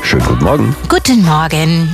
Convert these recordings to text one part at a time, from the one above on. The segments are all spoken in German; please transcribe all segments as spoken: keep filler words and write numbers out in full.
Schönen guten Morgen. Guten Morgen.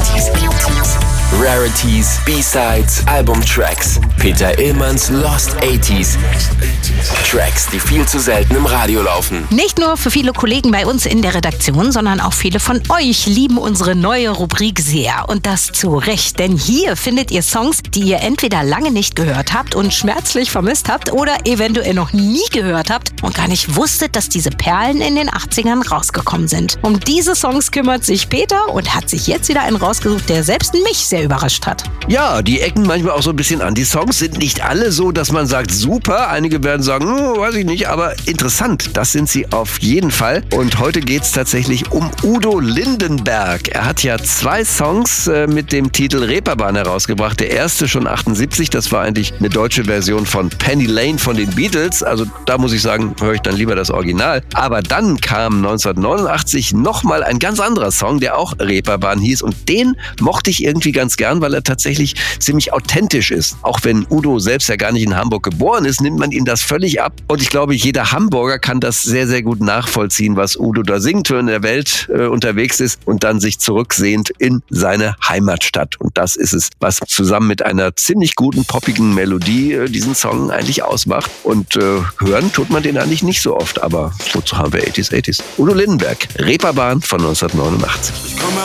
Rarities, B-Sides, Albumtracks. Peter Illmanns Lost achtziger. Tracks, die viel zu selten im Radio laufen. Nicht nur für viele Kollegen bei uns in der Redaktion, sondern auch viele von euch lieben unsere neue Rubrik sehr. Und das zu Recht, denn hier findet ihr Songs, die ihr entweder lange nicht gehört habt und schmerzlich vermisst habt oder eventuell noch nie gehört habt und gar nicht wusstet, dass diese Perlen in den achtzigern rausgekommen sind. Um diese Songs kümmert sich Peter und hat sich jetzt wieder einen rausgesucht, der selbst mich sehr überrascht hat. Ja, die ecken manchmal auch so ein bisschen an. Die Songs sind nicht alle so, dass man sagt, super. Einige werden sagen, hm, weiß ich nicht, aber interessant. Das sind sie auf jeden Fall. Und heute geht es tatsächlich um Udo Lindenberg. Er hat ja zwei Songs äh, mit dem Titel Reeperbahn herausgebracht. Der erste schon achtundsiebzig, das war eigentlich eine deutsche Version von Penny Lane von den Beatles. Also da muss ich sagen, höre ich dann lieber das Original. Aber dann kam neunzehnhundertneunundachtzig nochmal ein ganz anderer Song, der auch Reeperbahn hieß. Und den mochte ich irgendwie ganz gern, weil er tatsächlich ziemlich authentisch ist. Auch wenn Udo selbst ja gar nicht in Hamburg geboren ist, nimmt man ihm das völlig ab. Und ich glaube, jeder Hamburger kann das sehr, sehr gut nachvollziehen, was Udo da singt, wenn er in der Welt äh, unterwegs ist und dann sich zurücksehnt in seine Heimatstadt. Und das ist es, was zusammen mit einer ziemlich guten, poppigen Melodie äh, diesen Song eigentlich ausmacht. Und äh, hören tut man den eigentlich nicht so oft, aber wozu haben wir achtziger, achtziger? Udo Lindenberg, Reeperbahn von neunzehnhundertneunundachtzig. Ich komme